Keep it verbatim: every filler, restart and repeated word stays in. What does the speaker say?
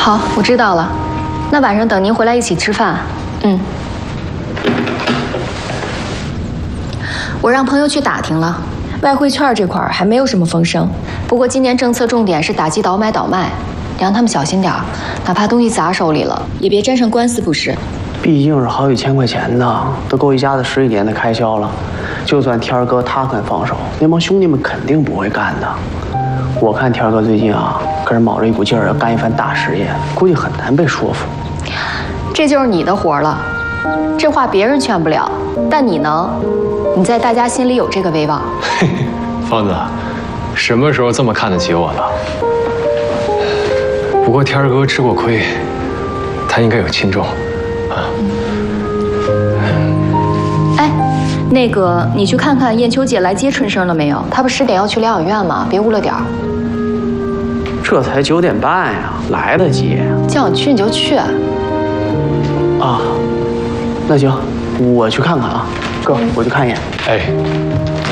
好，我知道了。那晚上等您回来一起吃饭。嗯。我让朋友去打听了，外汇券这块还没有什么风声。不过今年政策重点是打击倒买倒卖，你让他们小心点儿，哪怕东西砸手里了，也别沾上官司不是。 毕竟是好几千块钱呢，都够一家子十几年的开销了。就算天儿哥他肯放手，那帮兄弟们肯定不会干的。我看天儿哥最近啊，可是卯着一股劲儿要干一番大事业，估计很难被说服。 这就是你的活了，这话别人劝不了，但你能。你在大家心里有这个威望。 嘿嘿，方子，什么时候这么看得起我了？不过天儿哥吃过亏，他应该有轻重啊。 哎，那个，你去看看燕秋姐来接春生了没有？她不十点要去疗养院吗？别误了点儿。 这才九点半呀，来得及。 叫你去你就去。 啊，那行，我去看看啊。哥，我去看一眼。 哎。